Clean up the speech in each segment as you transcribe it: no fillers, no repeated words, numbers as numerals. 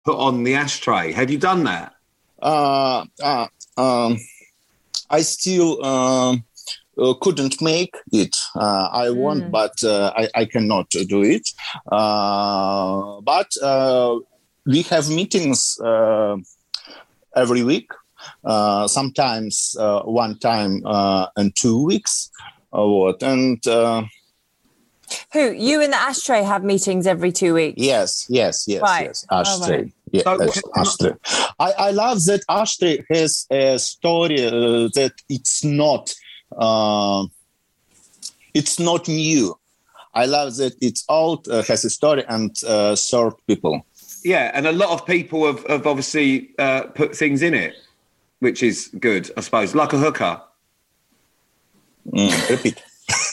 put on the ashtray. Have you done that? I still couldn't make it. I want, but I cannot do it. But we have meetings every week. Sometimes one time in 2 weeks. And who, you and the ashtray have meetings every 2 weeks? Yes. Right. Ashtray. Right. Yeah, ashtray. I love that ashtray has a story that it's not new. I love that it's old, has a story and served people. Yeah, and a lot of people have obviously put things in it, which is good, I suppose, like a hooker. Repeat.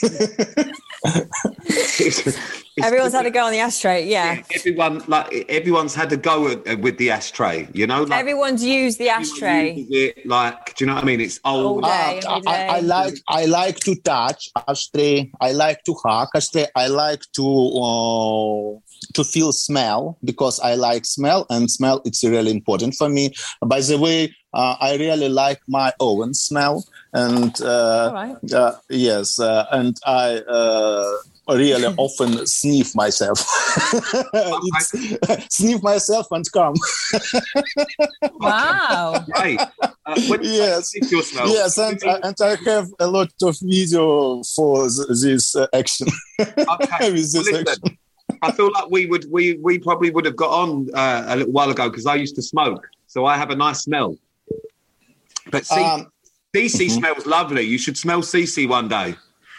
Everyone's had a go on the ashtray, yeah. Everyone's had a go with the ashtray, you know. Like, everyone's used the ashtray. Uses it, like, do you know what I mean? It's old. All day, every day. I like to touch ashtray. I like to hug ashtray. I like to feel smell because I like smell, and smell it's really important for me. By the way, I really like my own smell, and yes, and I really often sniff myself. Sniff myself and come. Wow! Right. Yes, your smell, yes, and I have a lot of video for this action. Okay. With this action. I feel like we probably would have got on a little while ago because I used to smoke, so I have a nice smell. But Cece smells lovely. You should smell Cece one day.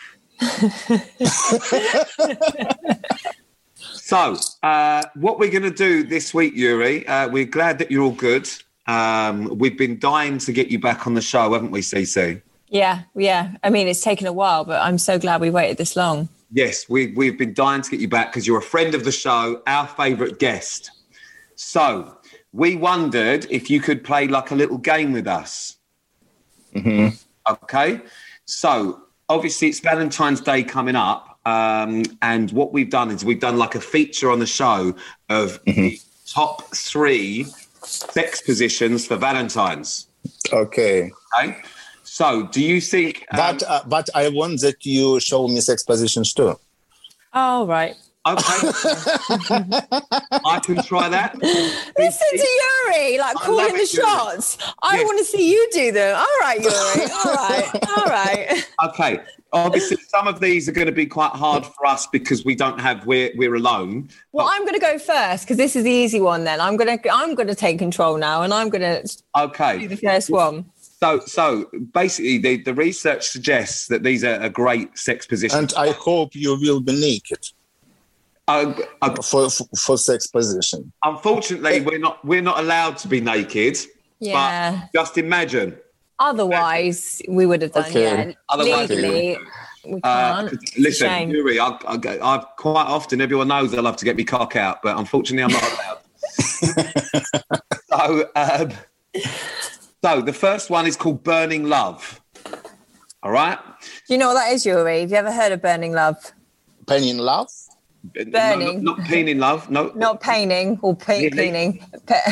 So, what we're going to do this week, Yuri, we're glad that you're all good. We've been dying to get you back on the show, haven't we, Cece? Yeah. I mean, it's taken a while, but I'm so glad we waited this long. Yes, we've been dying to get you back because you're a friend of the show, our favourite guest. So, we wondered if you could play like a little game with us. Mm-hmm. Okay, so obviously it's Valentine's Day coming up, and what we've done is we've done like a feature on the show of the top 3 sex positions for Valentine's. Okay. So do you think... But I want that you show me sex positions too. Oh, right. Okay. I can try that. Listen to Yuri, like calling the shots. I want to see you do them. All right, Yuri. All right. Okay. Obviously, some of these are going to be quite hard for us because we're alone. Well, I'm going to go first because this is the easy one. Then I'm going to take control now, and I'm going to do the first one. So basically, the research suggests that these are a great sex position. And I hope you will be naked. For sex position. Unfortunately, we're not allowed to be naked. Yeah. But just imagine. Otherwise, we would have done. Okay. Yeah. Legally, we can't. Listen, Yuri, I've quite often, everyone knows I love to get me cock out, but unfortunately, I'm not allowed. So the first one is called Burning Love. All right. Do you know what that is, Yuri? Have you ever heard of Burning Love? Burning Love. Burning. No, not painting love. No. Not painting or cleaning.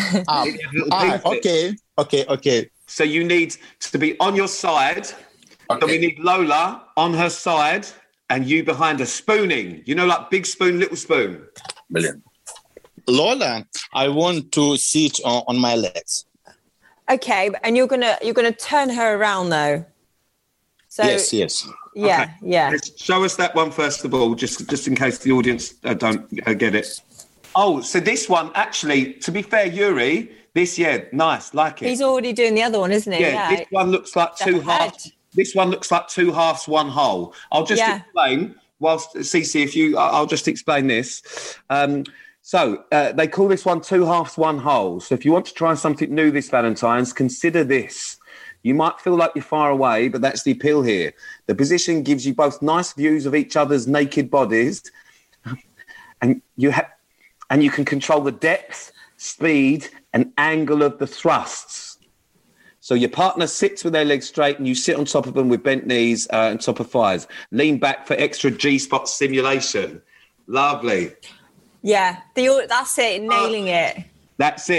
Okay. So you need to be on your side. Okay. So we need Lola on her side and you behind her spooning. You know, like big spoon, little spoon. Brilliant. Lola, I want to sit on my legs. Okay, and you're gonna turn her around though. So yes. Yeah, okay. Yeah. Let's show us that one first of all, just in case the audience don't get it. Oh, so this one, actually, to be fair, Yuri, nice, like it. He's already doing the other one, isn't he? Yeah, this one looks like two halves. This one looks like 2 halves, 1 whole. I'll just explain, whilst, Cece, I'll just explain this. So they call this one 2 halves, 1 whole. So if you want to try something new this Valentine's, consider this. You might feel like you're far away, but that's the appeal here. The position gives you both nice views of each other's naked bodies, and you can control the depth, speed, and angle of the thrusts. So your partner sits with their legs straight, and you sit on top of them with bent knees and top of thighs. Lean back for extra G-spot stimulation. Lovely. Yeah, that's it. Nailing it. That's it.